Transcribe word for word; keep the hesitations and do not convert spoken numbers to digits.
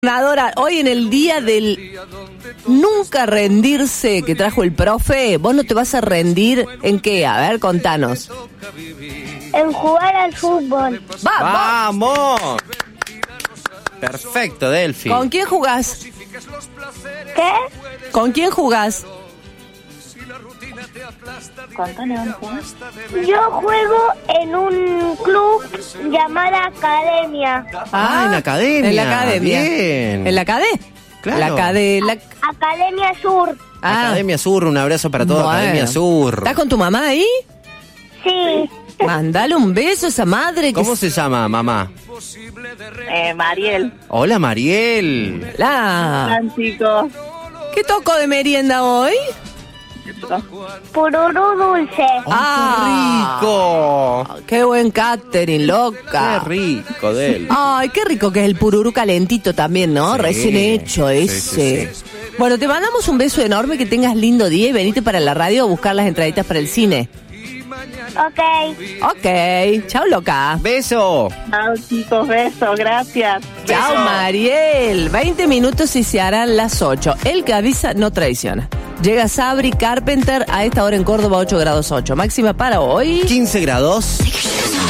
Nadora, hoy en el día del nunca rendirse que trajo el profe, ¿vos no te vas a rendir en qué? A ver, contanos. En jugar al fútbol. ¡Vamos! ¡Vamos! Perfecto, Delphi. ¿Con quién jugás? ¿Qué? ¿Con quién jugás? Yo juego en un club llamado Academia. Ah, en la academia. En la academia. Bien. ¿En la academia? Claro. La academia. Academia Sur. Ah, Academia Sur, un abrazo para todos. bueno. Academia Sur. ¿Estás con tu mamá ahí? Sí. Mandale un beso a esa madre. Que ¿Cómo se llama, mamá? Eh, Mariel. Hola, Mariel. La... Hola, chicos. ¿Qué tocó de merienda hoy? Pururú dulce. ¡Ah! ¡Qué rico! ¡Qué buen catering, loca! ¡Qué rico, Delphi! Ay, qué rico que es el pururú calentito también, ¿no? Sí, Recién hecho sí, ese. sí, sí. Bueno, te mandamos un beso enorme, que tengas lindo día y venite para la radio a buscar las entraditas para el cine. Ok. Ok, chao loca. ¡Beso! Chao, chicos. Besos. Gracias. Chao Mariel. veinte minutos y se harán las ocho. El que avisa no traiciona. Llega Sabri Carpenter a esta hora en Córdoba, ocho grados ocho. Máxima para hoy. quince grados.